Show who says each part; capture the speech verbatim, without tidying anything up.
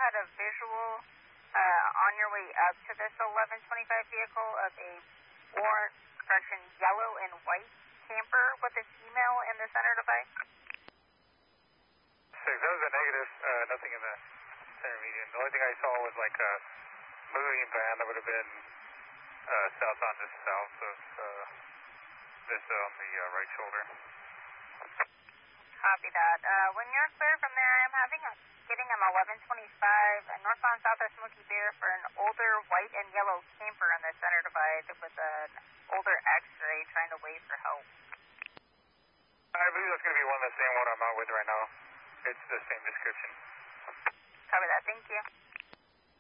Speaker 1: had a visual uh, on your way up to this eleven twenty-five vehicle of a orange, correction, yellow and white camper with a female in the center divide?
Speaker 2: Six, that was a negative, uh, nothing in the center median. The only thing I saw was like a moving van that would have been uh, south on this south of uh, this on the uh, right shoulder.
Speaker 1: Copy that. Uh, when you're clear from there, I'm having a, getting an eleven twenty-five northbound south of Smoky Bear for an older white and yellow camper in the center divide with an older X-ray trying to wave for help.
Speaker 2: I believe that's going to be one of the same one I'm out with right now. It's the same description.
Speaker 1: Copy that. Thank you.